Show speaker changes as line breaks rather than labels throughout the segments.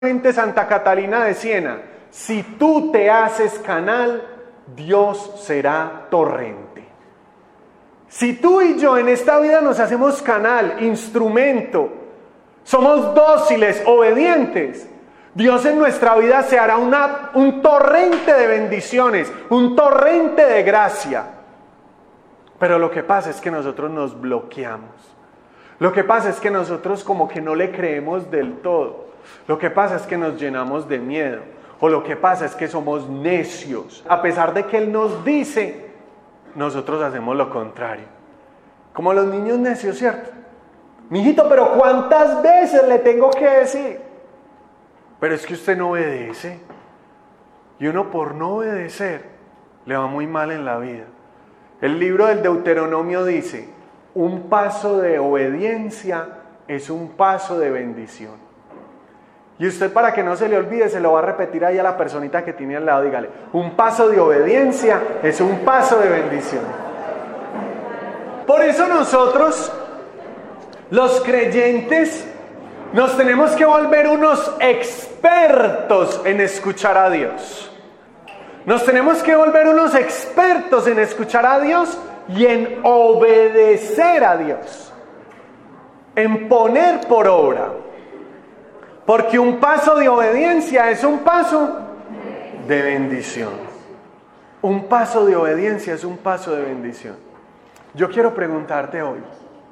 Santa Catalina de Siena: si tú te haces canal, Dios será torrente. Si tú y yo en esta vida nos hacemos canal, instrumento, somos dóciles, obedientes, Dios en nuestra vida se hará un torrente de bendiciones, un torrente de gracia. Pero lo que pasa es que nosotros nos bloqueamos. Lo que pasa es que nosotros como que no le creemos del todo. Lo que pasa es que nos llenamos de miedo. O lo que pasa es que somos necios. A pesar de que Él nos dice, nosotros hacemos lo contrario. Como los niños necios, ¿cierto? Mijito, pero ¿cuántas veces le tengo que decir? Pero es que usted no obedece. Y uno por no obedecer le va muy mal en la vida. El libro del Deuteronomio dice: un paso de obediencia es un paso de bendición. Y usted, para que no se le olvide, se lo va a repetir ahí a la personita que tiene al lado. Dígale: un paso de obediencia es un paso de bendición. Por eso nosotros, los creyentes, nos tenemos que volver unos expertos en escuchar a Dios. Nos tenemos que volver unos expertos en escuchar a Dios y en obedecer a Dios, en poner por obra. Porque un paso de obediencia es un paso de bendición. Un paso de obediencia es un paso de bendición. Yo quiero preguntarte hoy: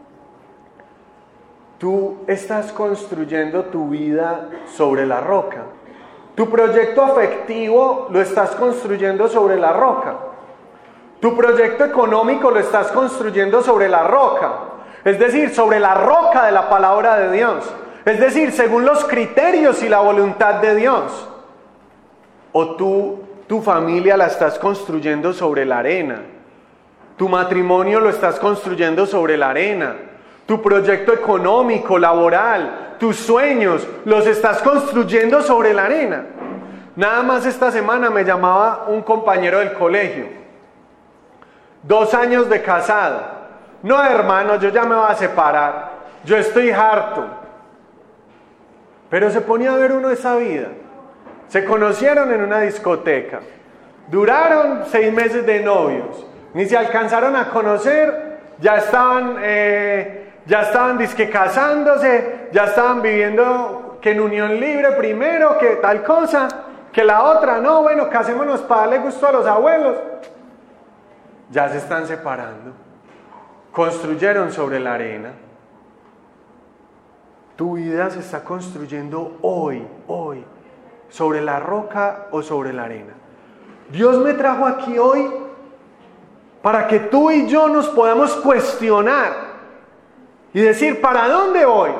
¿tú estás construyendo tu vida sobre la roca? ¿Tu proyecto afectivo lo estás construyendo sobre la roca? ¿Tu proyecto económico lo estás construyendo sobre la roca? Es decir, sobre la roca de la palabra de Dios. Es decir, según los criterios y la voluntad de Dios. ¿O tu familia la estás construyendo sobre la arena? ¿Tu matrimonio lo estás construyendo sobre la arena? ¿Tu proyecto económico, laboral, tus sueños, los estás construyendo sobre la arena? Nada más esta semana me llamaba un compañero del colegio. 2 años de casado. No, hermano, yo ya me voy a separar. Yo estoy harto. Pero se ponía a ver uno esa vida. Se conocieron en una discoteca. Duraron 6 meses de novios. Ni se alcanzaron a conocer. Ya estaban disque casándose. Ya estaban viviendo que en unión libre primero, que tal cosa, que la otra. No, bueno, casémonos para darle gusto a los abuelos. Ya se están separando. Construyeron sobre la arena. Tu vida se está construyendo hoy, sobre la roca o sobre la arena. Dios me trajo aquí hoy para que tú y yo nos podamos cuestionar y decir: ¿para dónde voy?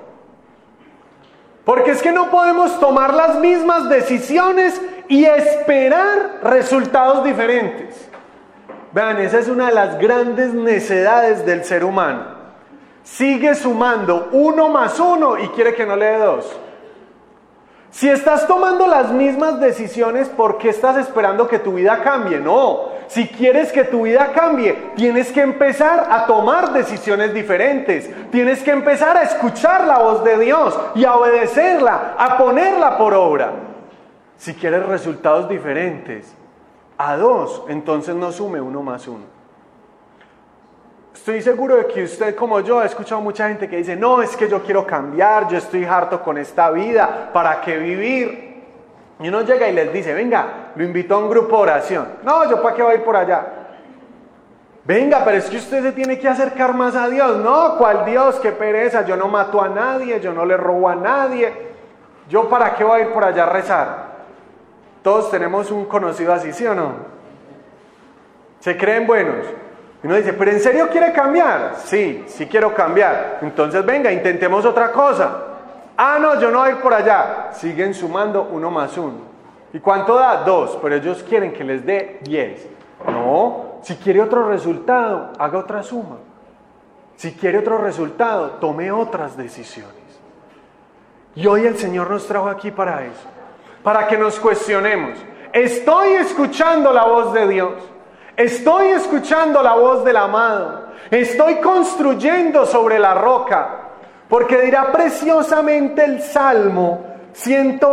Porque es que no podemos tomar las mismas decisiones y esperar resultados diferentes. Vean, esa es una de las grandes necedades del ser humano. Sigue sumando 1 más 1 y quiere que no le dé 2. Si estás tomando las mismas decisiones, ¿por qué estás esperando que tu vida cambie? No, si quieres que tu vida cambie, tienes que empezar a tomar decisiones diferentes. Tienes que empezar a escuchar la voz de Dios y a obedecerla, a ponerla por obra. Si quieres resultados diferentes, a 2, entonces no sume 1 más 1. Estoy seguro de que usted, como yo, ha escuchado mucha gente que dice: no, es que yo quiero cambiar, yo estoy harto con esta vida, ¿para qué vivir? Y uno llega y les dice: venga, lo invito a un grupo de oración. No, ¿yo para qué voy a ir por allá? Venga, pero es que usted se tiene que acercar más a Dios. No, ¿cuál Dios? Qué pereza, yo no mato a nadie, yo no le robo a nadie. ¿Yo para qué voy a ir por allá a rezar? Todos tenemos un conocido así, ¿sí o no? Se creen buenos. Y uno dice: ¿pero en serio quiere cambiar? Sí quiero cambiar. Entonces venga, intentemos otra cosa. Ah, no, yo no voy a ir por allá. Siguen sumando 1 más 1. ¿Y cuánto da? 2. Pero ellos quieren que les dé 10. No, si quiere otro resultado, haga otra suma. Si quiere otro resultado, tome otras decisiones. Y hoy el Señor nos trajo aquí para eso. Para que nos cuestionemos. ¿Estoy escuchando la voz de Dios? ¿Estoy escuchando la voz del amado? ¿Estoy construyendo sobre la roca? Porque dirá preciosamente el Salmo 100